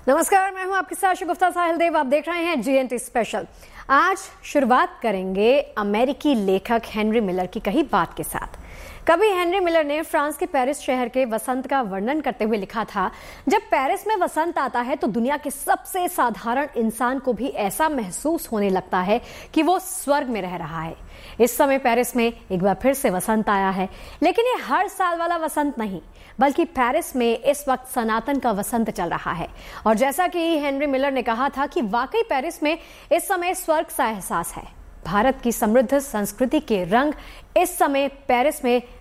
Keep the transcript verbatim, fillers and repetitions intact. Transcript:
नमस्कार, मैं हूं आपके साथ शगुफ्ता साहिल देव। आप देख रहे हैं जीएनटी स्पेशल। आज शुरुआत करेंगे अमेरिकी लेखक हेनरी मिलर की कही बात के साथ। कवि हेनरी मिलर ने फ्रांस के पेरिस शहर के वसंत का वर्णन करते हुए लिखा था, जब पेरिस में वसंत आता है तो दुनिया के सबसे साधारण इंसान को भी ऐसा महसूस होने लगता है कि वो स्वर्ग में रह रहा है। इस समय पेरिस में एक बार फिर से वसंत आया है, लेकिन ये हर साल वाला वसंत नहीं, बल्कि पेरिस में इस वक्त सनातन का वसंत चल रहा है। और जैसा कि हेनरी मिलर ने कहा था कि वाकई पेरिस में इस समय स्वर्ग सा एहसास है। भारत की समृद्ध संस्कृति के रंग इस समय पेरिस में